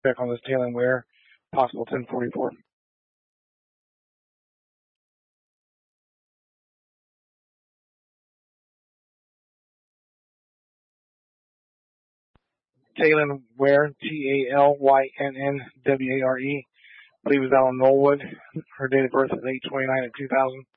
Check on this Taylor Ware, possible 1044. Taylor Ware, TALYNNWARE. I believe it was out on Knollwood. Her date of birth is 8/29/2000.